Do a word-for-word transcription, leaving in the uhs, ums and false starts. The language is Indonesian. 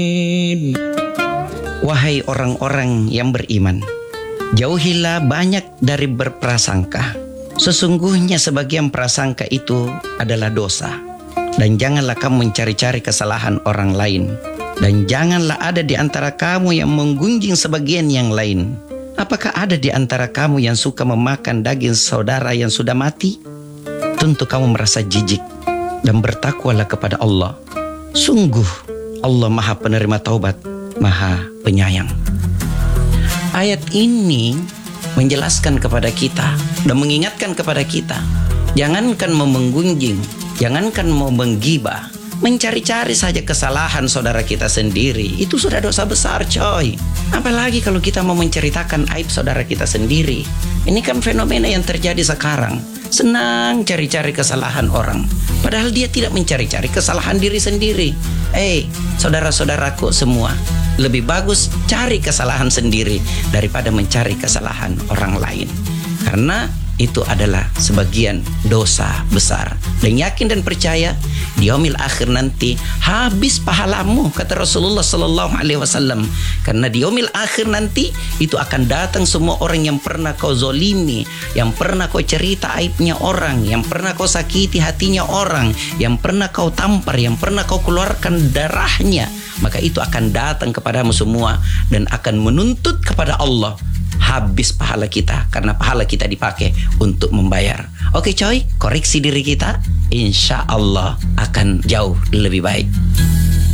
Wahai orang-orang yang beriman, jauhilah banyak dari berprasangka. Sesungguhnya sebagian prasangka itu adalah dosa. Dan janganlah kamu mencari-cari kesalahan orang lain. Dan janganlah ada di antara kamu yang menggunjing sebagian yang lain. Apakah ada di antara kamu yang suka memakan daging saudara yang sudah mati? Tentu kamu merasa jijik. Dan bertakwalah kepada Allah. Sungguh Allah Maha Penerima Taubat, Maha Penyayang. Ayat ini menjelaskan kepada kita dan mengingatkan kepada kita, jangankan mau menggunjing, jangankan mau menggibah, mencari-cari saja kesalahan saudara kita sendiri, itu sudah dosa besar, coy. Apalagi kalau kita mau menceritakan aib saudara kita sendiri. Ini kan fenomena yang terjadi sekarang. Senang cari-cari kesalahan orang, padahal dia tidak mencari-cari kesalahan diri sendiri. Eh, saudara-saudaraku semua, lebih bagus cari kesalahan sendiri daripada mencari kesalahan orang lain. Karena itu adalah sebagian dosa besar. Dan yakin dan percaya di yaumil akhir nanti habis pahalamu, kata Rasulullah sallallahu alaihi wasallam. Karena di yaumil akhir nanti itu akan datang semua orang yang pernah kau zolimi, yang pernah kau cerita aibnya orang, yang pernah kau sakiti hatinya orang, yang pernah kau tampar, yang pernah kau keluarkan darahnya. Maka itu akan datang kepadamu semua dan akan menuntut kepada Allah. Habis pahala kita, karena pahala kita dipakai untuk membayar. Oke coy, koreksi diri kita, insya Allah akan jauh lebih baik.